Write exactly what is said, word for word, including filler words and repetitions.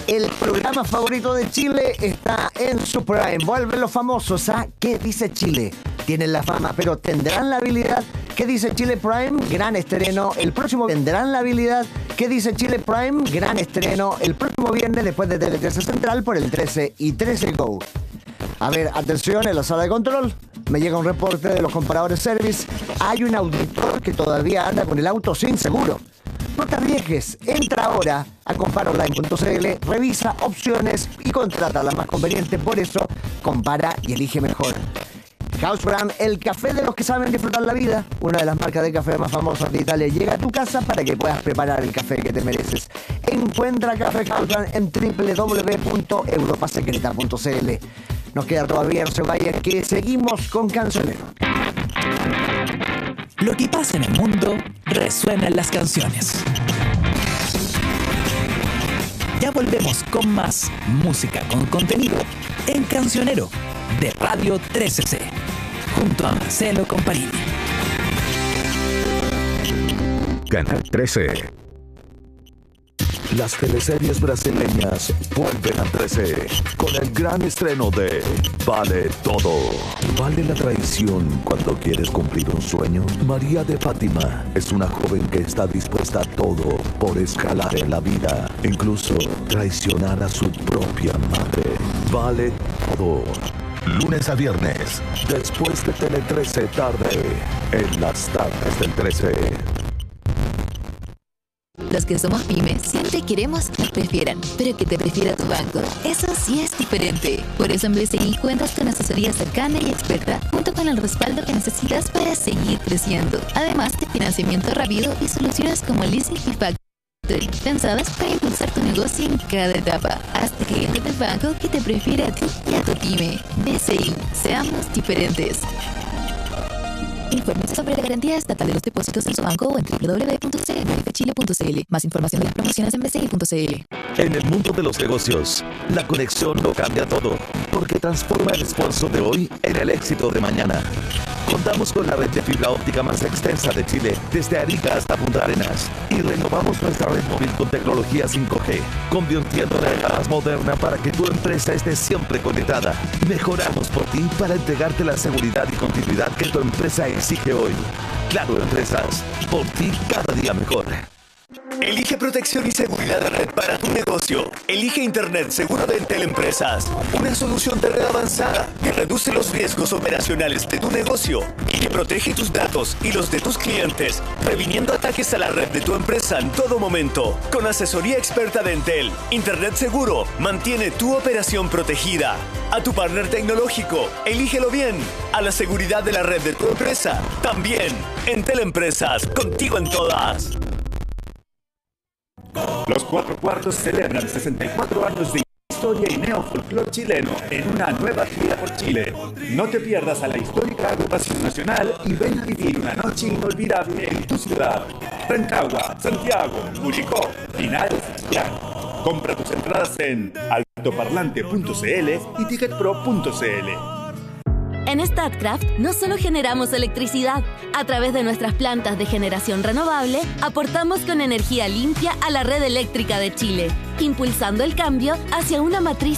El programa favorito de Chile está en su prime. Vuelven los famosos a ¿Qué dice Chile? Tienen la fama, pero ¿tendrán la habilidad? ¿Qué dice Chile Prime? Gran estreno. El próximo ¿tendrán la habilidad? ¿Qué dice Chile Prime? Gran estreno. El próximo viernes después de Tele trece Central por el trece y trece Go. A ver, atención, en la sala de control me llega un reporte de los comparadores Service. Hay un auditor que todavía anda con el auto sin seguro. No te arriesgues, entra ahora a comparonline punto c l, revisa opciones y contrata la más conveniente. Por eso, compara y elige mejor. Hausbrand, el café de los que saben disfrutar la vida, una de las marcas de café más famosas de Italia, llega a tu casa para que puedas preparar el café que te mereces. Encuentra Café Hausbrand en doble u doble u doble u punto europa secreta punto c l. Nos queda todavía, no se vayan, que seguimos con Cancionero. Lo que pasa en el mundo resuena en las canciones. Ya volvemos con más música con contenido en Cancionero de Radio trece C, junto a Marcelo Comparini. Canal trece. Las teleseries brasileñas vuelven a trece con el gran estreno de Vale Todo. ¿Vale la traición cuando quieres cumplir un sueño? María de Fátima es una joven que está dispuesta a todo por escalar en la vida, incluso traicionar a su propia madre. Vale Todo. Lunes a viernes, después de Tele trece tarde, en las tardes del trece. Los que somos pymes siempre queremos que nos prefieran, pero que te prefiera tu banco, eso sí es diferente. Por eso en B C I cuentas con asesoría cercana y experta, junto con el respaldo que necesitas para seguir creciendo. Además de financiamiento rápido y soluciones como leasing y factoring, pensadas para impulsar tu negocio en cada etapa, hasta que llegue el banco que te prefiere a ti y a tu pyme. B C I, seamos diferentes. Infórmese sobre la garantía estatal de los depósitos en su banco o en doble u doble u doble u punto c n f chile punto c l. Más información de las promociones en b c i punto c l. En el mundo de los negocios, la conexión lo cambia todo, porque transforma el esfuerzo de hoy en el éxito de mañana. Contamos con la red de fibra óptica más extensa de Chile, desde Arica hasta Punta Arenas, y renovamos nuestra red móvil con tecnología cinco G, convirtiéndola en la más moderna para que tu empresa esté siempre conectada. Mejoramos por ti para entregarte la seguridad y continuidad que tu empresa exige hoy. Claro, Empresas, por ti cada día mejor. Elige protección y seguridad de red para tu negocio. Elige Internet seguro de Entel Empresas. Una solución de red avanzada que reduce los riesgos operacionales de tu negocio y que protege tus datos y los de tus clientes, previniendo ataques a la red de tu empresa en todo momento. Con asesoría experta de Entel, Internet seguro mantiene tu operación protegida. A tu partner tecnológico, elígelo bien. A la seguridad de la red de tu empresa, también. Entel Empresas, contigo en todas. Los Cuatro Cuartos celebran sesenta y cuatro años de historia y neofolclor chileno en una nueva gira por Chile. No te pierdas a la histórica agrupación nacional y ven a vivir una noche inolvidable en tu ciudad. Rancagua, Santiago, Curicó, Linares, Santiago. Compra tus entradas en altoparlante punto c l y ticketpro punto c l. En Statkraft no solo generamos electricidad, a través de nuestras plantas de generación renovable, aportamos con energía limpia a la red eléctrica de Chile, impulsando el cambio hacia una matriz